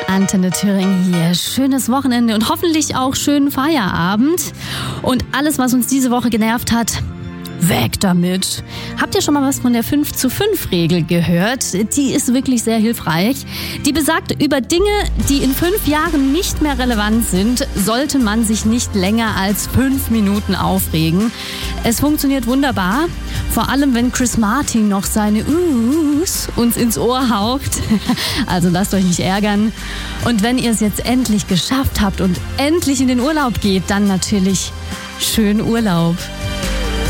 Antenne Thüringen hier. Schönes Wochenende und hoffentlich auch schönen Feierabend. Und alles, was uns diese Woche genervt hat, weg damit. Habt ihr schon mal was von der 5-zu-5-Regel gehört? Die ist wirklich sehr hilfreich. Die besagt, über Dinge, die in 5 Jahren nicht mehr relevant sind, sollte man sich nicht länger als 5 Minuten aufregen. Es funktioniert wunderbar. Vor allem, wenn Chris Martin noch seine uns ins Ohr haucht. Also lasst euch nicht ärgern. Und wenn ihr es jetzt endlich geschafft habt und endlich in den Urlaub geht, dann natürlich schönen Urlaub.